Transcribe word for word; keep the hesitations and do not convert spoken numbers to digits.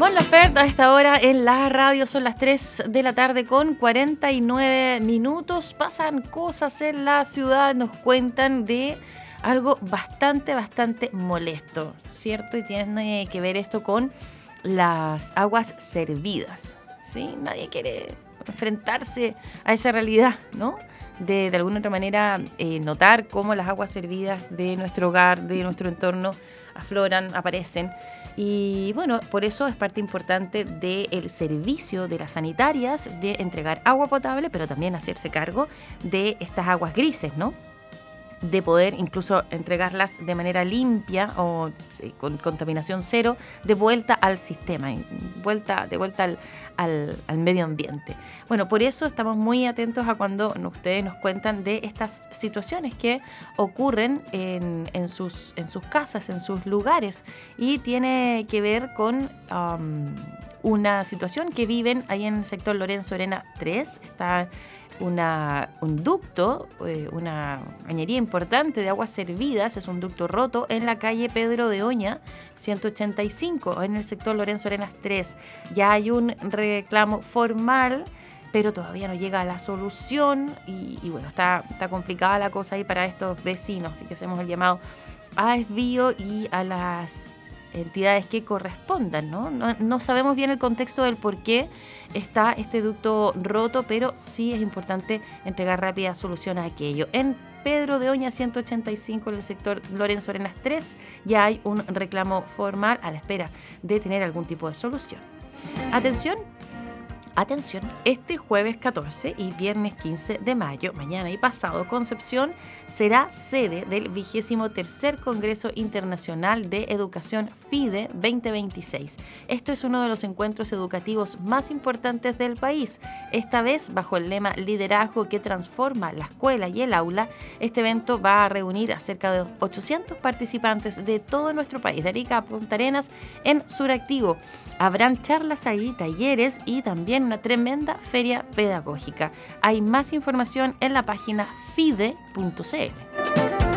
Mon Laferte a esta hora en la radio, son las tres de la tarde con cuarenta y nueve minutos. Pasan cosas en la ciudad, nos cuentan de algo bastante, bastante molesto, ¿cierto? Y tiene que ver esto con las aguas servidas, ¿sí? Nadie quiere enfrentarse a esa realidad, ¿no? De, de alguna otra manera eh, notar cómo las aguas servidas de nuestro hogar, de nuestro entorno, afloran, aparecen. Y bueno, por eso es parte importante del servicio de las sanitarias de entregar agua potable, pero también hacerse cargo de estas aguas grises, ¿no? De poder incluso entregarlas de manera limpia o eh, con contaminación cero, de vuelta al sistema, vuelta, de vuelta al, al, al medio ambiente. Bueno, por eso estamos muy atentos a cuando ustedes nos cuentan de estas situaciones que ocurren en, en, sus, en sus casas, en sus lugares, y tiene que ver con um, una situación que viven ahí en el sector Lorenzo Arena tres. Está Una, un ducto, eh, una cañería importante de aguas servidas, es un ducto roto en la calle Pedro de Oña, ciento ochenta y cinco, en el sector Lorenzo Arenas tres. Ya hay un reclamo formal, pero todavía no llega a la solución y, y bueno, está, está complicada la cosa ahí para estos vecinos, así que hacemos el llamado a Esbío y a las entidades que correspondan, ¿no? No, no sabemos bien el contexto del por qué está este ducto roto, pero sí es importante entregar rápida solución a aquello. En Pedro de Oña ciento ochenta y cinco, en el sector Lorenzo Arenas tres, ya hay un reclamo formal a la espera de tener algún tipo de solución. Atención, atención, este jueves catorce y viernes quince de mayo, mañana y pasado, Concepción será sede del vigésimo tercer Congreso Internacional de Educación FIDE veinte veintiséis. Esto es uno de los encuentros educativos más importantes del país. Esta vez, bajo el lema Liderazgo que transforma la escuela y el aula, este evento va a reunir a cerca de ochocientos participantes de todo nuestro país, de Arica a Punta Arenas, en Suractivo. Habrán charlas ahí, talleres y también una tremenda feria pedagógica. Hay más información en la página fide punto c l.